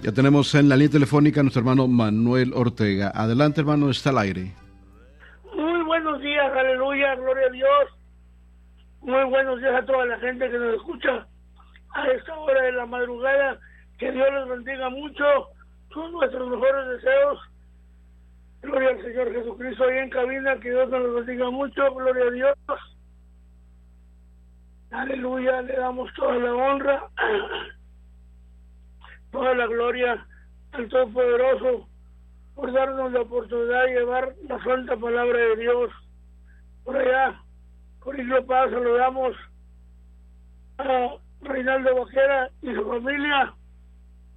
Ya tenemos en la línea telefónica a nuestro hermano Manuel Ortega. Adelante, hermano, está al aire. Muy buenos días, aleluya, gloria a Dios. Muy buenos días a toda la gente que nos escucha a esta hora de la madrugada. Que Dios les bendiga mucho. Son nuestros mejores deseos. Gloria al Señor Jesucristo ahí en cabina. Que Dios nos los bendiga mucho. Gloria a Dios. Aleluya, le damos toda la honra, toda la gloria al Todopoderoso por darnos la oportunidad de llevar la santa palabra de Dios. Por allá, por Isla Paz, saludamos a Reinaldo Bajera y su familia.